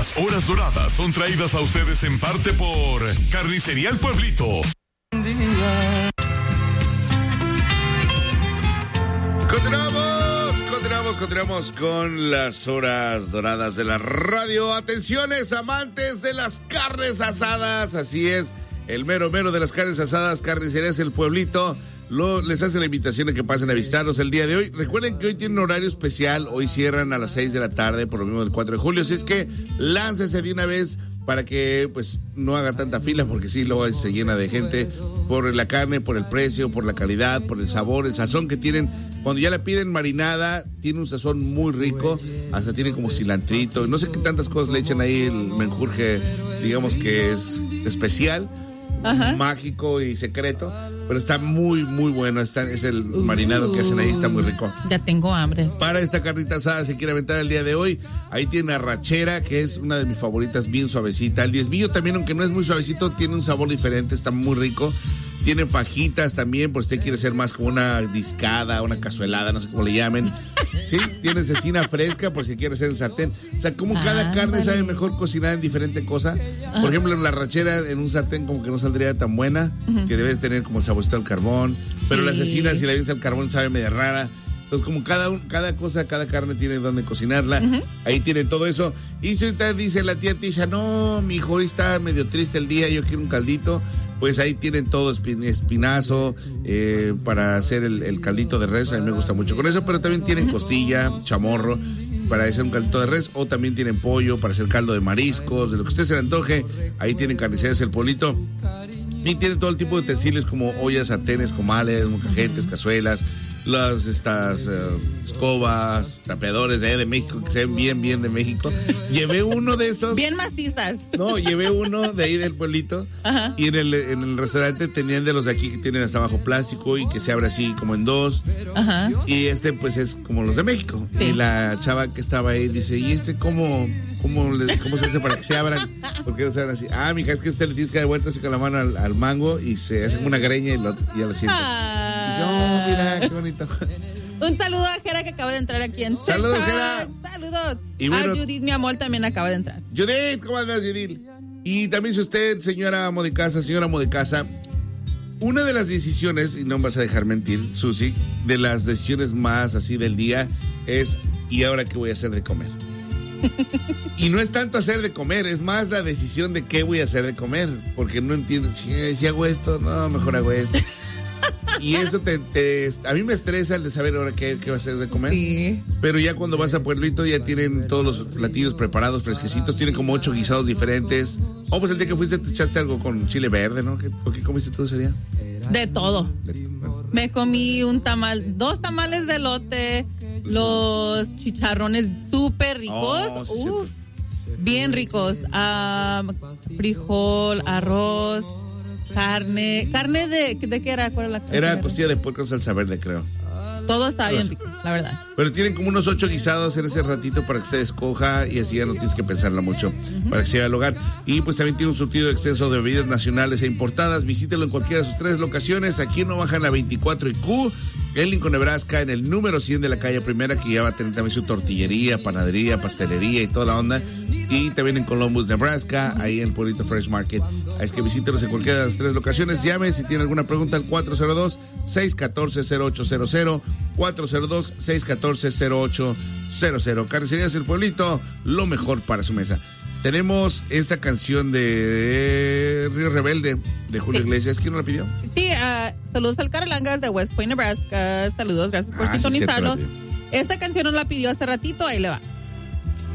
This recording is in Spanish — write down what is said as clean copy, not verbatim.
Las horas doradas son traídas a ustedes en parte por Carnicería El Pueblito. Continuamos con las horas doradas de la radio. Atenciones, amantes de las carnes asadas. Así es, el mero de las carnes asadas, Carnicerías El Pueblito. Les hace la invitación a que pasen a visitarlos el día de hoy. Recuerden que hoy tienen un horario especial. Hoy cierran a las 6 de la tarde por lo mismo del 4 de julio. Así es que láncese de una vez para que pues no haga tanta fila, porque sí, luego se llena de gente por la carne, por el precio, por la calidad, por el sabor, el sazón que tienen. Cuando ya la piden marinada, tiene un sazón muy rico, hasta tiene como cilantrito, no sé qué tantas cosas le echan ahí, el menjurje, digamos que es especial, mágico y secreto, pero está muy bueno, es el marinado que hacen ahí, está muy rico. Ya tengo hambre. Para esta carnita asada se quiere aventar el día de hoy, ahí tiene arrachera, que es una de mis favoritas, bien suavecita. El diezmillo también, aunque no es muy suavecito, tiene un sabor diferente, está muy rico. Tienen fajitas también, por si usted quiere ser más como una discada, una cazuelada, no sé cómo le llamen. Sí, tiene cecina fresca por si quiere hacer en sartén. O sea, como cada carne sabe mejor cocinar en diferente cosa. Por ejemplo, la arrachera en un sartén como que no saldría tan buena, que debe tener como el saborcito del carbón. Pero la cecina, si la vienes al carbón, sabe media rara. Entonces, como cada cosa, cada carne tiene donde cocinarla. Ahí tienen todo eso. Y si ahorita dice la tía Tisha, no, mi hijo hoy está medio triste el día, yo quiero un caldito. Pues ahí tienen todo, espinazo, para hacer el caldito de res. A mí me gusta mucho con eso, pero también tienen costilla, chamorro, para hacer un caldito de res. O también tienen pollo para hacer caldo de mariscos, de lo que usted se le antoje. Ahí tienen Carnicerías El Pueblito. Y tienen todo el tipo de utensilios como ollas, sartenes, comales, molcajetes, cazuelas, escobas, trapeadores de México, que se ven bien de México. Llevé uno de esos. Bien macizas. No, llevé uno de ahí del pueblito. Y en el restaurante tenían de los de aquí que tienen hasta abajo plástico y que se abre así como en dos. Y pues es como los de México. Sí. Y la chava que estaba ahí dice, ¿y cómo se hace para que se abran? Porque no se abran así. Mija, es que le tienes que dar vueltas con la mano al mango y se hace como una greña y ya lo sienta. Mira, qué bonito. Un saludo a Jera que acaba de entrar aquí en TikTok. Saludos, Jera. Saludos. Y bueno, a Judith, mi amor, también acaba de entrar. Judith, ¿cómo andas, Judith? Y también si usted, señora amo de casa, una de las decisiones, y no me vas a dejar mentir, Susi, de las decisiones más así del día es, ¿y ahora qué voy a hacer de comer? Y no es tanto hacer de comer, es más la decisión de qué voy a hacer de comer, porque no entiendo, si hago esto, no, mejor hago esto. Y eso a mí me estresa el de saber ahora qué va a hacer de comer. Sí. Pero ya cuando vas a Pueblito ya tienen todos los platillos preparados, fresquecitos, tienen como 8 guisados diferentes. Pues el día que fuiste te echaste algo con chile verde, ¿no? ¿Qué comiste tú ese día? De todo. Me comí 2 tamales de elote, los chicharrones súper ricos. Bien ricos. Frijol, arroz. Carne de qué era? ¿Cuál era la carne? Era costilla de puerco en salsa verde, creo. Todo estaba bien rico, la verdad. Pero tienen como unos 8 guisados en ese ratito para que usted escoja y así ya no tienes que pensarla mucho para que se vaya al hogar. Y pues también tiene un surtido extenso de bebidas nacionales e importadas. Visítelo en cualquiera de sus 3 locaciones. Aquí en Omaha, en la 24 y Q, en Lincoln, Nebraska, en el número 100 de la calle Primera, que ya va a tener también su tortillería, panadería, pastelería y toda la onda. Y también en Columbus, Nebraska, ahí en el Pueblito Fresh Market. Así que visítelos en cualquiera de las 3 locaciones. Llame si tiene alguna pregunta al 402-614-0800. 402-614-0800. Carnicerías El Pueblito, lo mejor para su mesa. Tenemos esta canción de Río Rebelde de Julio Iglesias. ¿Quién nos la pidió? Sí, saludos al Carlangas de West Point, Nebraska. Saludos, gracias por sintonizarnos. Sí, esta canción nos la pidió hace ratito, ahí le va.